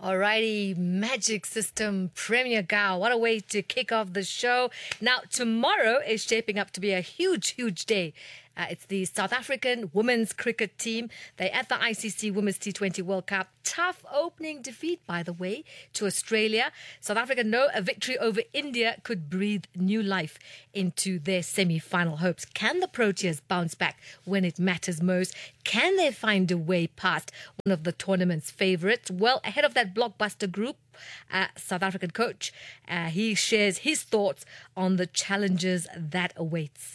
Alrighty, Magic System Premier Gao. What a way to kick off the show. Now, tomorrow is shaping up to be a huge day. It's the South African women's cricket team. They're at the ICC Women's T20 World Cup. Tough opening defeat, by the way, to Australia. South Africa know a victory over India could breathe new life into their semi-final hopes. Can the Proteas bounce back when it matters most? Can they find a way past one of the tournament's favourites? Well, ahead of that blockbuster group, South African coach, he shares his thoughts on the challenges that awaits.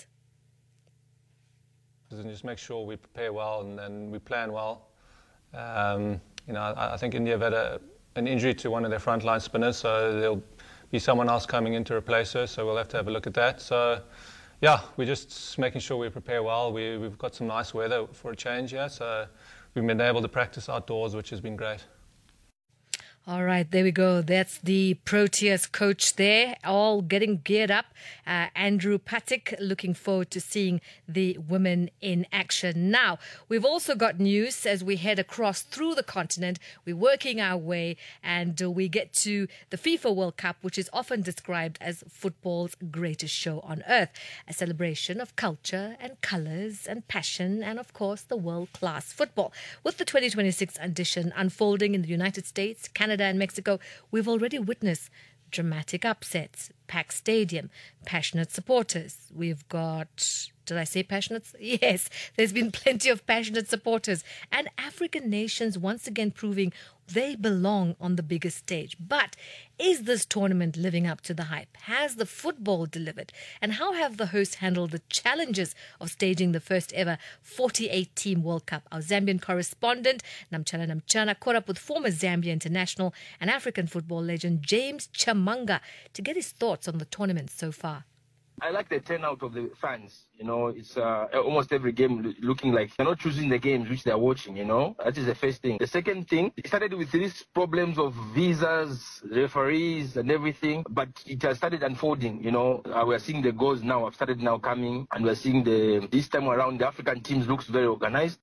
And just make sure we prepare well and we plan well. I think India have had an injury to one of their frontline spinners, so there'll be someone else coming in to replace her, so we'll have to have a look at that. So, yeah, we're just making sure we prepare well. We've got some nice weather for a change here, so we've been able to practice outdoors, which has been great. All right, there we go. That's the Proteas coach there, all getting geared up. Andrew Patik, looking forward to seeing the women in action. Now, we've also got news as we head across through the continent. We're working our way and we get to the FIFA World Cup, which is often described as football's greatest show on earth. A celebration of culture and colours and passion and, of course, the world-class football. With the 2026 edition unfolding in the United States, Canada, and Mexico, we've already witnessed dramatic upsets, packed stadium, passionate supporters. We've got, did I say passionate? Yes, there's been plenty of passionate supporters. And African nations once again proving they belong on the biggest stage. But is this tournament living up to the hype? Has the football delivered? And how have the hosts handled the challenges of staging the first ever 48-team World Cup? Our Zambian correspondent, Namchala Namchana, caught up with former Zambia international and African football legend James Chamanga to get his thoughts on the tournament so far. I like the turnout of the fans. It's almost every game looking like they're not choosing the games which they're watching, That is the first thing. The second thing, it started with these problems of visas, referees and everything, but it has started unfolding, We're seeing the goals now have started now coming, and we're seeing this time around the African teams looks very organized.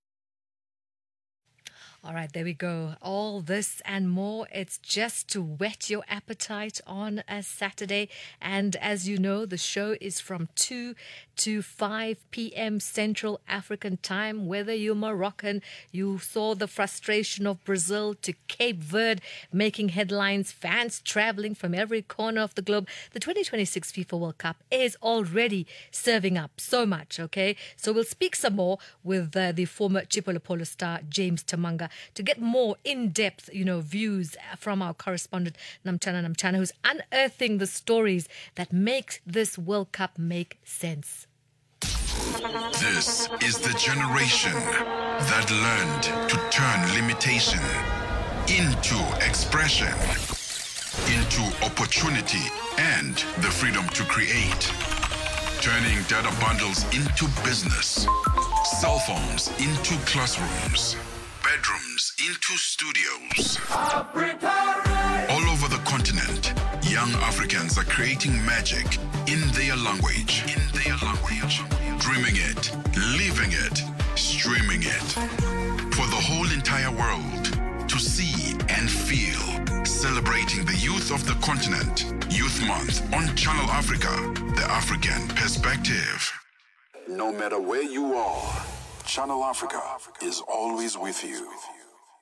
All right, there we go. All this and more. It's just to whet your appetite on a Saturday. And as you know, the show is from 2 to 5 p.m. Central African time. Whether you're Moroccan, you saw the frustration of Brazil to Cape Verde making headlines, fans traveling from every corner of the globe. The 2026 FIFA World Cup is already serving up so much, okay? So we'll speak some more with the former Chipolopolo star, James Chamanga, to get more in-depth, views from our correspondent, Namchana Namchana, who's unearthing the stories that make this World Cup make sense. This is the generation that learned to turn limitation into expression, into opportunity and the freedom to create. Turning data bundles into business, cell phones into classrooms, bedrooms into studios. All over the continent, young Africans are creating magic in their language. Dreaming it, living it, streaming it. For the whole entire world to see and feel. Celebrating the youth of the continent. Youth Month on Channel Africa, the African perspective. No matter where you are, Channel Africa is always with you.